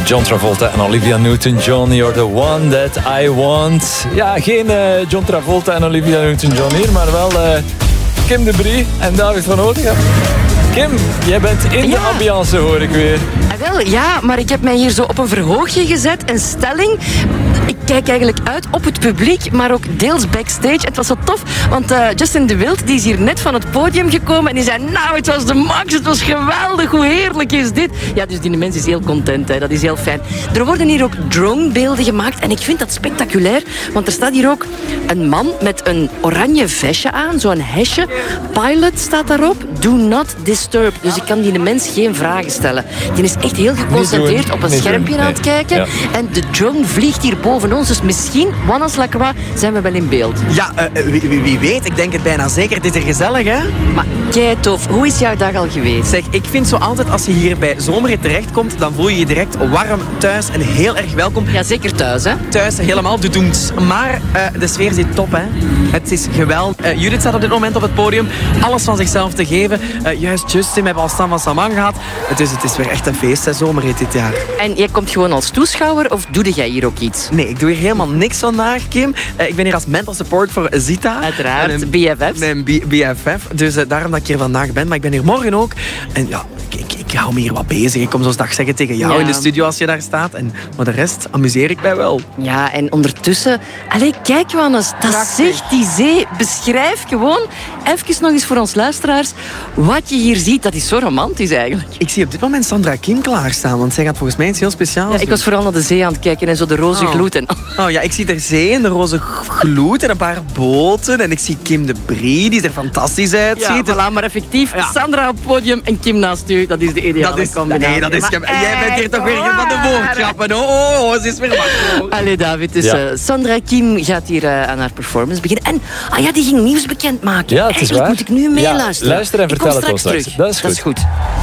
John Travolta en Olivia Newton-John, you're the one that I want. Ja, geen John Travolta en Olivia Newton-John hier, maar wel Kim de Brie en David van Oudegem. Kim, jij bent in de ambiance, hoor ik weer. Wel, ja, maar ik heb mij hier zo op een verhoogje gezet, een stelling. Ik kijk eigenlijk uit op het publiek, maar ook deels backstage. Het was zo tof, want Justin de Wild die is hier net van het podium gekomen en die zei, nou, het was de max, het was geweldig, hoe heerlijk is dit? Ja, dus die mens is heel content, hè. Dat is heel fijn. Er worden hier ook dronebeelden gemaakt en ik vind dat spectaculair, want er staat hier ook een man met een oranje vestje aan, zo'n hesje. Pilot staat daarop, do not disturb. Dus ik kan die mens geen vragen stellen. Die is echt heel geconcentreerd op een schermpje aan het kijken. Ja. En de drone vliegt hier boven ons. Dus misschien, Wannes Lacroix, zijn we wel in beeld. Ja, wie weet. Ik denk het bijna zeker. Het is er gezellig, hè? Maar kei tof. Hoe is jouw dag al geweest? Zeg, ik vind zo altijd als je hier bij Zomerrit terechtkomt, dan voel je je direct warm thuis en heel erg welkom. Ja, zeker thuis, hè? Thuis, helemaal doedoemd. Maar de sfeer zit top, hè? Het is geweldig. Judith staat op dit moment op het podium. Alles van zichzelf te geven. Juist Justin, we hebben al Stan van Samang gehad. Dus het is weer echt een feest, hè, Zomerrit dit jaar. En jij komt gewoon als toeschouwer of doe jij hier ook iets? Nee, ik doe hier helemaal niks vandaag, Kim. Ik ben hier als mental support voor Zita. Uiteraard, BFF's. Mijn BFF. Dus daarom dat ik hier vandaag ben. Maar ik ben hier morgen ook. En ja, ik hou me hier wat bezig. Ik kom zo'n dag zeggen tegen jou in de studio als je daar staat. Maar de rest amuseer ik mij wel. Ja, en ondertussen... Allee, kijk Wannes, dat zegt die zee. Beschrijf gewoon even nog eens voor ons luisteraars wat je hier ziet. Dat is zo romantisch eigenlijk. Ik zie op dit moment Sandra Kim klaarstaan, want zij gaat volgens mij iets heel speciaals doen. Ik was vooral naar de zee aan het kijken en zo de roze gloed. Oh ja, ik zie er zee en de roze gloed en een paar boten. En ik zie Kim de Brie, die er fantastisch uitziet. Ja, voilà, maar effectief, Sandra op het podium en Kim naast u, dat is de ideale combinatie. Nee, dat is jij bent hier toch weer van de woordgrappen. Oh, ze is weer wakker. Allee David, dus Sandra Kim gaat hier aan haar performance beginnen. En die ging nieuws bekendmaken. Ja, het is waar. Moet ik nu meeluisteren. Luister en vertel het ons straks. Dat is goed.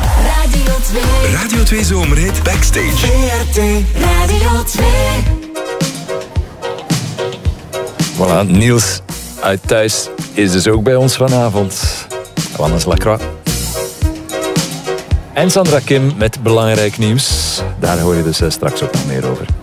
Radio 2 Zomerhit Backstage. Radio 2. Voilà, Niels uit Thuis is dus ook bij ons vanavond. Wannes Lacroix. En Sandra Kim met belangrijk nieuws. Daar hoor je dus straks ook nog meer over.